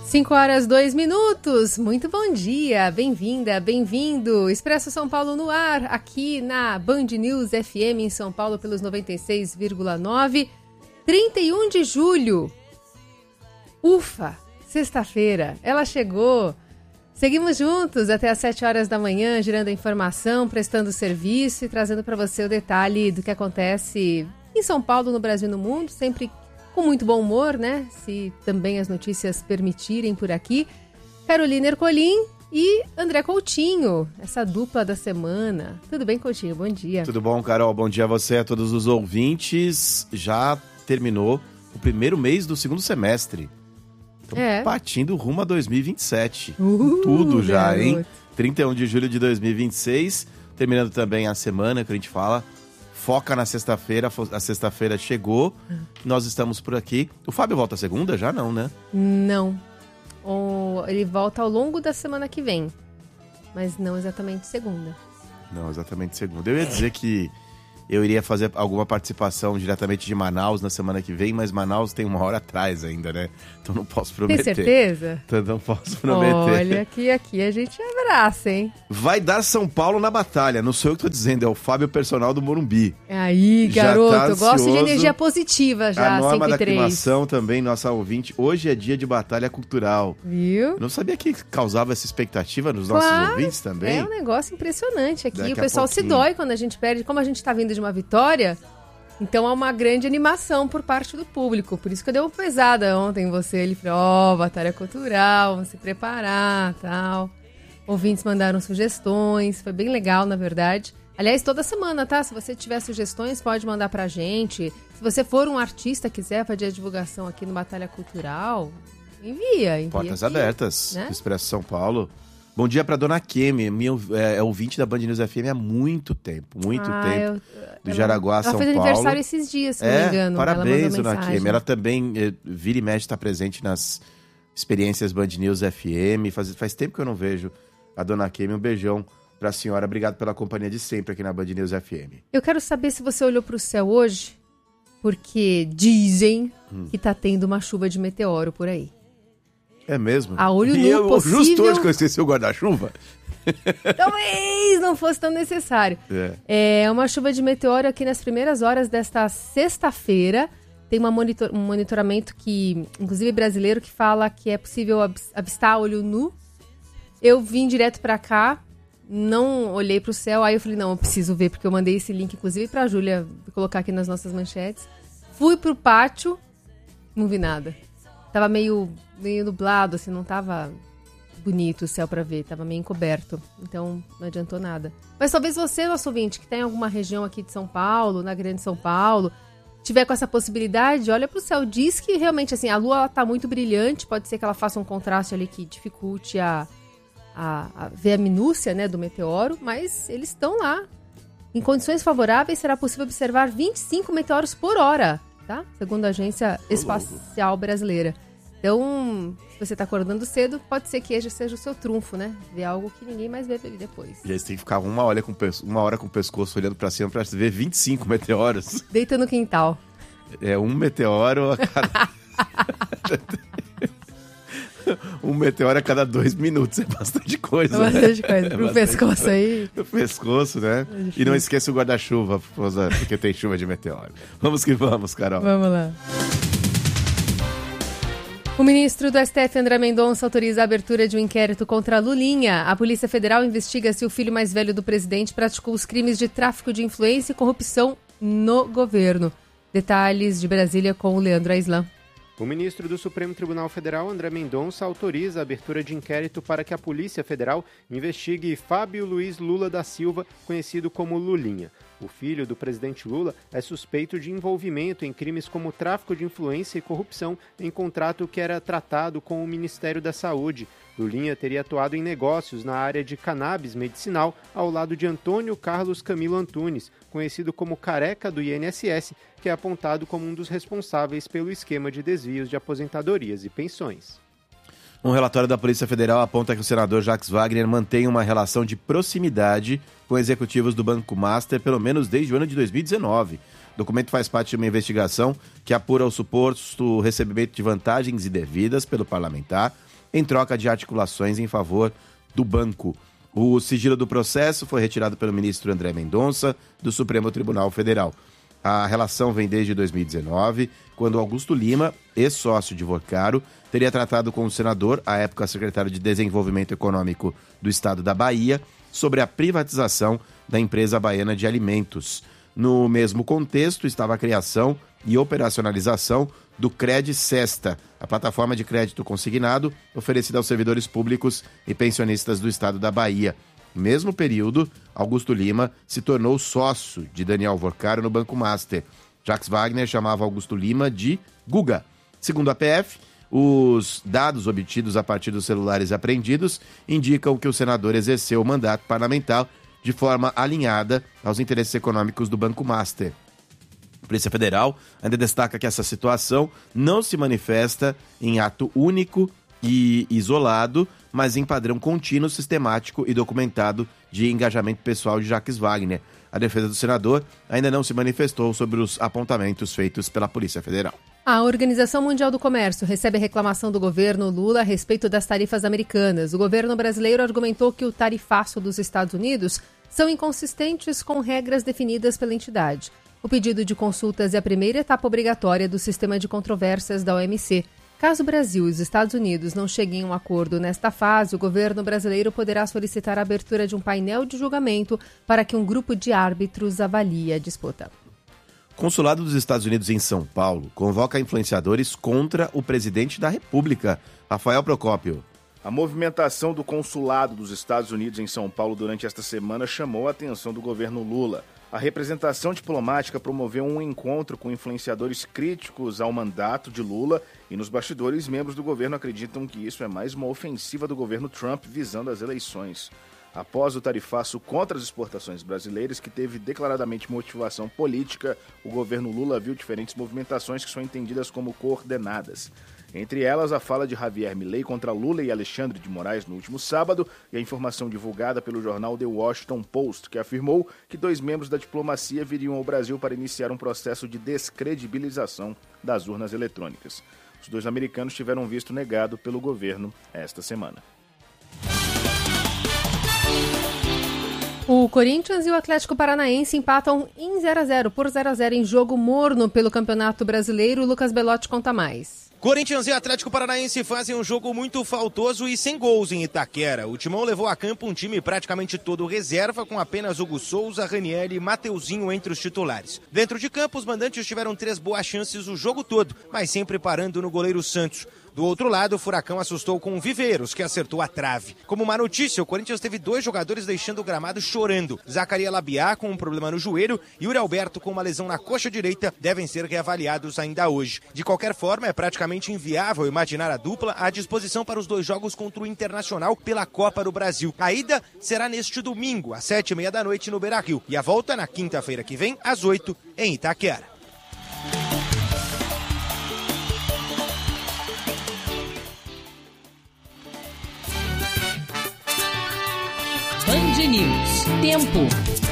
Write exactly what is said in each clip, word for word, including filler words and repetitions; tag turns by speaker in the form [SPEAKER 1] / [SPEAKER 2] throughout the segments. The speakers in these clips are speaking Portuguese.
[SPEAKER 1] cinco horas, dois minutos. Muito bom dia, bem-vinda, bem-vindo. Expresso São Paulo no ar, aqui na Band News F M em São Paulo pelos noventa e seis vírgula nove. trinta e um de julho. Ufa, sexta-feira, ela chegou. Seguimos juntos até às sete horas da manhã, gerando informação, prestando serviço e trazendo para você o detalhe do que acontece em São Paulo, no Brasil e no mundo, sempre com muito bom humor, né? Se também as notícias permitirem por aqui. Carolina Ercolim e André Coutinho, essa dupla da semana. Tudo bem, Coutinho? Bom dia.
[SPEAKER 2] Tudo bom, Carol? Bom dia a você, a todos os ouvintes. Já terminou o primeiro mês do segundo semestre. Estamos
[SPEAKER 1] é.
[SPEAKER 2] partindo rumo a dois mil e vinte e sete.
[SPEAKER 1] Uh,
[SPEAKER 2] Tudo já,
[SPEAKER 1] garoto.
[SPEAKER 2] hein? trinta e um de julho de dois mil e vinte e seis. Terminando também a semana que a gente fala. Foca na sexta-feira, a sexta-feira chegou, nós estamos por aqui. O Fábio volta segunda? Já não, né?
[SPEAKER 1] Não. O... Ele volta ao longo da semana que vem, mas não exatamente segunda.
[SPEAKER 2] Não, exatamente segunda. Eu ia dizer que eu iria fazer alguma participação diretamente de Manaus na semana que vem, mas Manaus tem uma hora atrás ainda, né? Então não posso prometer.
[SPEAKER 1] Tem certeza?
[SPEAKER 2] Então não posso prometer.
[SPEAKER 1] Olha que aqui a gente abraça, hein?
[SPEAKER 2] Vai dar São Paulo na batalha, não sou eu que tô dizendo, é o Fábio personal do Morumbi.
[SPEAKER 1] Aí, garoto, tá eu gosto de energia positiva já,
[SPEAKER 2] a Norma
[SPEAKER 1] cinco e
[SPEAKER 2] da
[SPEAKER 1] três.
[SPEAKER 2] Aclimação também, nossa ouvinte, hoje é dia de batalha cultural.
[SPEAKER 1] Viu?
[SPEAKER 2] Eu não sabia que causava essa expectativa nos
[SPEAKER 1] claro,
[SPEAKER 2] nossos ouvintes também.
[SPEAKER 1] É um negócio impressionante aqui,
[SPEAKER 2] Daqui
[SPEAKER 1] o pessoal se dói quando a gente perde, como a gente tá vindo de uma vitória, então há uma grande animação por parte do público, por isso que eu dei uma pesada ontem em você, ele falou, ó, oh, batalha cultural, vamos se preparar, tal. Ouvintes mandaram sugestões, foi bem legal, na verdade. Aliás, toda semana, tá? Se você tiver sugestões, pode mandar pra gente. Se você for um artista, quiser fazer a divulgação aqui no Batalha Cultural, envia, envia.
[SPEAKER 2] Portas
[SPEAKER 1] aqui,
[SPEAKER 2] abertas,
[SPEAKER 1] né?
[SPEAKER 2] Expresso São Paulo. Bom dia pra Dona Kemi, minha, é, é ouvinte da Band News F M há muito tempo, muito
[SPEAKER 1] ah,
[SPEAKER 2] tempo.
[SPEAKER 1] Eu,
[SPEAKER 2] do
[SPEAKER 1] ela,
[SPEAKER 2] Jaraguá, São
[SPEAKER 1] Ela
[SPEAKER 2] Paulo.
[SPEAKER 1] fez aniversário esses dias, se
[SPEAKER 2] é,
[SPEAKER 1] não me engano.
[SPEAKER 2] Parabéns,
[SPEAKER 1] ela
[SPEAKER 2] Dona Kemi. Ela também, é, vira e mexe, está presente nas experiências Band News F M. Faz, faz tempo que eu não vejo a Dona Kemi. Um beijão pra senhora. Obrigado pela companhia de sempre aqui na Band News F M.
[SPEAKER 1] Eu quero saber se você olhou pro céu hoje, porque dizem hum. que tá tendo uma chuva de meteoro por aí.
[SPEAKER 2] É mesmo?
[SPEAKER 1] A olho nu,
[SPEAKER 2] e eu,
[SPEAKER 1] possível...
[SPEAKER 2] Justo hoje que eu esqueci o guarda-chuva.
[SPEAKER 1] Talvez não fosse tão necessário. É. é uma chuva de meteoro aqui nas primeiras horas desta sexta-feira. Tem uma monitor, um monitoramento que, inclusive brasileiro, que fala que é possível avistar a olho nu. Eu vim direto pra cá, não olhei pro céu, aí eu falei, não, eu preciso ver, porque eu mandei esse link, inclusive, pra Júlia colocar aqui nas nossas manchetes. Fui pro pátio, não vi nada. Tava meio, meio nublado, assim, não tava bonito o céu pra ver, tava meio encoberto, então não adiantou nada. Mas talvez você, nosso ouvinte, que tem alguma região aqui de São Paulo, na Grande São Paulo, tiver com essa possibilidade, olha pro céu, diz que realmente, assim, a lua ela tá muito brilhante, pode ser que ela faça um contraste ali que dificulte a, a, a ver a minúcia, né, do meteoro, mas eles estão lá. Em condições favoráveis, será possível observar vinte e cinco meteoros por hora, tá? Segundo a Agência Espacial Brasileira. Então, se você tá acordando cedo, pode ser que esse seja o seu trunfo, né? Ver algo que ninguém mais vê depois.
[SPEAKER 2] E aí você tem que ficar uma hora com, uma hora com o pescoço olhando pra cima pra ver vinte e cinco meteoros.
[SPEAKER 1] Deita no quintal.
[SPEAKER 2] É um meteoro a cada... um meteoro a cada dois minutos. É bastante coisa,
[SPEAKER 1] É bastante coisa.
[SPEAKER 2] É
[SPEAKER 1] Pro
[SPEAKER 2] bastante
[SPEAKER 1] pescoço
[SPEAKER 2] coisa.
[SPEAKER 1] aí.
[SPEAKER 2] Pro pescoço, né? É e não esqueça o guarda-chuva, porque tem chuva de meteoro. Vamos que vamos, Carol.
[SPEAKER 1] Vamos lá. O ministro do S T F, André Mendonça, autoriza a abertura de um inquérito contra a Lulinha. A Polícia Federal investiga se o filho mais velho do presidente praticou os crimes de tráfico de influência e corrupção no governo. Detalhes de Brasília com o Leandro Aislan.
[SPEAKER 3] O ministro do Supremo Tribunal Federal, André Mendonça, autoriza a abertura de inquérito para que a Polícia Federal investigue Fábio Luiz Lula da Silva, conhecido como Lulinha. O filho do presidente Lula é suspeito de envolvimento em crimes como tráfico de influência e corrupção em contrato que era tratado com o Ministério da Saúde. Lulinha teria atuado em negócios na área de cannabis medicinal ao lado de Antônio Carlos Camilo Antunes, conhecido como Careca do I N S S, que é apontado como um dos responsáveis pelo esquema de desvios de aposentadorias e pensões.
[SPEAKER 2] Um relatório da Polícia Federal aponta que o senador Jacques Wagner mantém uma relação de proximidade com executivos do Banco Master, pelo menos desde o ano de dois mil e dezenove. O documento faz parte de uma investigação que apura o suposto recebimento de vantagens indevidas pelo parlamentar em troca de articulações em favor do banco. O sigilo do processo foi retirado pelo ministro André Mendonça, do Supremo Tribunal Federal. A relação vem desde dois mil e dezenove, quando Augusto Lima, ex-sócio de Vocaro, teria tratado com o senador, à época secretário de Desenvolvimento Econômico do Estado da Bahia, sobre a privatização da empresa baiana de alimentos. No mesmo contexto estava a criação e operacionalização do CredSesta, a plataforma de crédito consignado oferecida aos servidores públicos e pensionistas do Estado da Bahia. No mesmo período, Augusto Lima se tornou sócio de Daniel Vocaro no Banco Master. Jacques Wagner chamava Augusto Lima de Guga. Segundo a P F, os dados obtidos a partir dos celulares apreendidos indicam que o senador exerceu o mandato parlamentar de forma alinhada aos interesses econômicos do Banco Master. A Polícia Federal ainda destaca que essa situação não se manifesta em ato único e isolado, mas em padrão contínuo, sistemático e documentado de engajamento pessoal de Jacques Wagner. A defesa do senador ainda não se manifestou sobre os apontamentos feitos pela Polícia Federal.
[SPEAKER 1] A Organização Mundial do Comércio recebe a reclamação do governo Lula a respeito das tarifas americanas. O governo brasileiro argumentou que o tarifaço dos Estados Unidos são inconsistentes com regras definidas pela entidade. O pedido de consultas é a primeira etapa obrigatória do sistema de controvérsias da O M C. Caso o Brasil e os Estados Unidos não cheguem a um acordo nesta fase, o governo brasileiro poderá solicitar a abertura de um painel de julgamento para que um grupo de árbitros avalie a disputa.
[SPEAKER 2] O Consulado dos Estados Unidos em São Paulo convoca influenciadores contra o presidente da República, Rafael Procópio.
[SPEAKER 4] A movimentação do Consulado dos Estados Unidos em São Paulo durante esta semana chamou a atenção do governo Lula. A representação diplomática promoveu um encontro com influenciadores críticos ao mandato de Lula e nos bastidores, membros do governo acreditam que isso é mais uma ofensiva do governo Trump visando as eleições. Após o tarifaço contra as exportações brasileiras, que teve declaradamente motivação política, o governo Lula viu diferentes movimentações que são entendidas como coordenadas. Entre elas, a fala de Javier Milei contra Lula e Alexandre de Moraes no último sábado e a informação divulgada pelo jornal The Washington Post, que afirmou que dois membros da diplomacia viriam ao Brasil para iniciar um processo de descredibilização das urnas eletrônicas. Os dois americanos tiveram visto negado pelo governo esta semana.
[SPEAKER 1] O Corinthians e o Atlético Paranaense empatam em zero a zero, por zero a zero em jogo morno pelo Campeonato Brasileiro. Lucas Belotti conta mais.
[SPEAKER 5] Corinthians e Atlético Paranaense fazem um jogo muito faltoso e sem gols em Itaquera. O Timão levou a campo um time praticamente todo reserva, com apenas Hugo Souza, Ranieri e Mateuzinho entre os titulares. Dentro de campo, os mandantes tiveram três boas chances o jogo todo, mas sempre parando no goleiro Santos. Do outro lado, o Furacão assustou com o Viveiros, que acertou a trave. Como uma notícia, o Corinthians teve dois jogadores deixando o gramado chorando. Zacaria Labiá, com um problema no joelho, e Yuri Alberto, com uma lesão na coxa direita, devem ser reavaliados ainda hoje. De qualquer forma, é praticamente inviável imaginar a dupla à disposição para os dois jogos contra o Internacional pela Copa do Brasil. A ida será neste domingo, às sete e meia da noite, no Beira-Rio, e a volta na quinta-feira que vem, às oito, em Itaquera.
[SPEAKER 6] Band News. Tempo.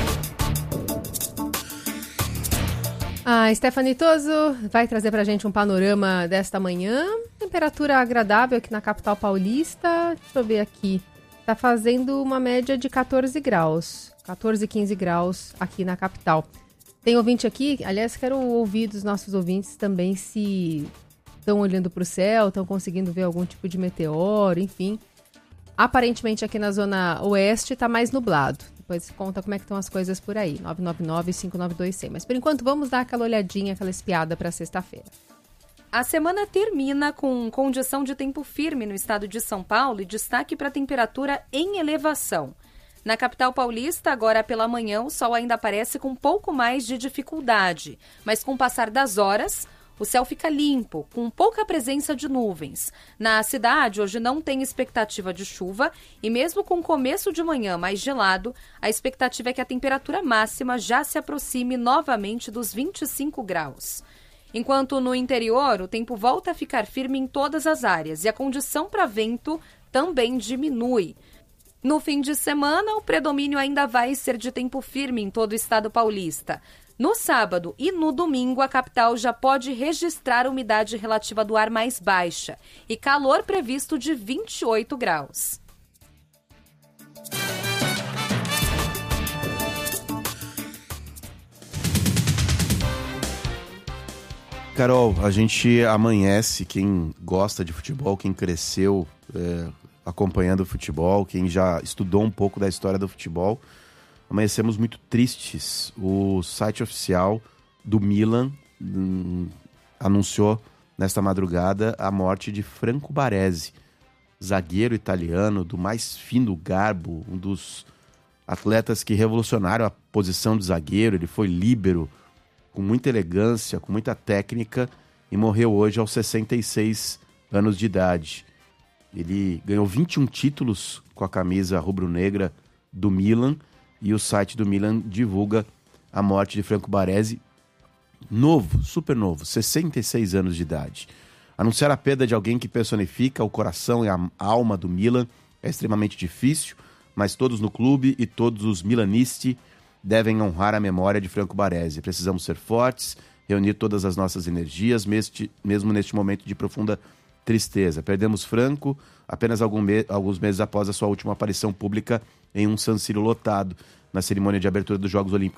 [SPEAKER 1] A Stephanie Toso vai trazer pra gente um panorama desta manhã. Temperatura agradável aqui na capital paulista. Deixa eu ver aqui. Tá fazendo uma média de catorze graus. catorze, quinze graus aqui na capital. Tem ouvinte aqui, aliás, quero ouvir dos nossos ouvintes também se estão olhando pro céu, estão conseguindo ver algum tipo de meteoro, enfim. Aparentemente aqui na zona oeste está mais nublado. Depois conta como é que estão as coisas por aí. nove nove nove, cinco nove dois, cem. Mas por enquanto vamos dar aquela olhadinha, aquela espiada para sexta-feira.
[SPEAKER 7] A semana termina com condição de tempo firme no estado de São Paulo e destaque para a temperatura em elevação. Na capital paulista, agora pela manhã, o sol ainda aparece com um pouco mais de dificuldade. Mas com o passar das horas, o céu fica limpo, com pouca presença de nuvens. Na cidade, hoje não tem expectativa de chuva e mesmo com o começo de manhã mais gelado, a expectativa é que a temperatura máxima já se aproxime novamente dos vinte e cinco graus. Enquanto no interior, o tempo volta a ficar firme em todas as áreas e a condição para vento também diminui. No fim de semana, o predomínio ainda vai ser de tempo firme em todo o estado paulista. No sábado e no domingo, a capital já pode registrar umidade relativa do ar mais baixa e calor previsto de vinte e oito graus.
[SPEAKER 2] Carol, a gente amanhece, quem gosta de futebol, quem cresceu é, acompanhando o futebol, quem já estudou um pouco da história do futebol, amanhecemos muito tristes. O site oficial do Milan hum, anunciou nesta madrugada a morte de Franco Baresi, zagueiro italiano do mais fino garbo, um dos atletas que revolucionaram a posição de zagueiro. Ele foi líbero, com muita elegância, com muita técnica, e morreu hoje aos sessenta e seis anos de idade. Ele ganhou vinte e um títulos com a camisa rubro-negra do Milan, e o site do Milan divulga a morte de Franco Baresi, novo, super novo, sessenta e seis anos de idade. Anunciar a perda de alguém que personifica o coração e a alma do Milan é extremamente difícil, mas todos no clube e todos os milanisti devem honrar a memória de Franco Baresi. Precisamos ser fortes, reunir todas as nossas energias, mesmo neste momento de profunda tristeza. Perdemos Franco apenas algum me- alguns meses após a sua última aparição pública em um San Siro lotado, na cerimônia de abertura dos Jogos Olímpicos